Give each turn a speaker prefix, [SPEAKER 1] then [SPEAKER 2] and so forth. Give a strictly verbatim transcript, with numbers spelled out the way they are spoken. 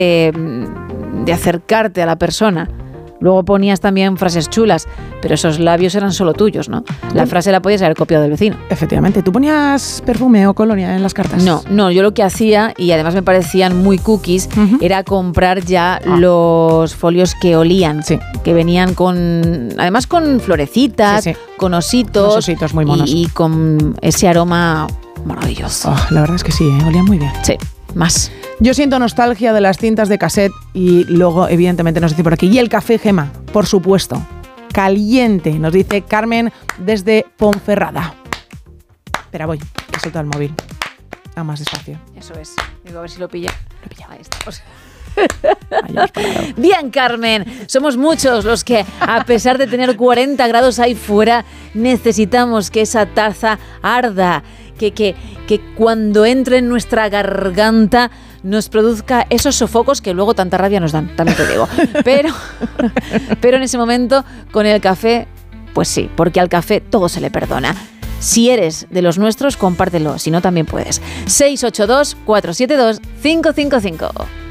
[SPEAKER 1] eh, de acercarte a la persona. Luego ponías también frases chulas, pero esos labios eran solo tuyos, ¿no? La frase la podías haber copiado del vecino.
[SPEAKER 2] Efectivamente. ¿Tú ponías perfume o colonia en las cartas?
[SPEAKER 1] No, no, yo lo que hacía, y además me parecían muy cookies, uh-huh. era comprar ya ah. los folios que olían,
[SPEAKER 2] sí.
[SPEAKER 1] que venían con, además con florecitas, sí, sí. con ositos,
[SPEAKER 2] Unos ositos muy monos.
[SPEAKER 1] Y, y con ese aroma maravilloso.
[SPEAKER 2] Oh, la verdad es que sí, ¿eh? Olían muy bien.
[SPEAKER 1] Sí, más.
[SPEAKER 2] Yo siento nostalgia de las cintas de cassette y luego, evidentemente, nos dice por aquí. Y el café, Gema, por supuesto. Caliente, nos dice Carmen desde Ponferrada. Espera, voy, he soltado el móvil. A más despacio.
[SPEAKER 1] Eso es. Digo, a ver si lo pilla.
[SPEAKER 2] Lo pilla.
[SPEAKER 1] Ahí estamos. Bien, Carmen, somos muchos los que, a pesar de tener cuarenta grados ahí fuera, necesitamos que esa taza arda, que, que, que cuando entre en nuestra garganta nos produzca esos sofocos que luego tanta rabia nos dan, también te digo. Pero, pero en ese momento, con el café, pues sí, porque al café todo se le perdona. Si eres de los nuestros, compártelo, si no también puedes. seis ocho dos, cuatro siete dos, cinco cinco cinco.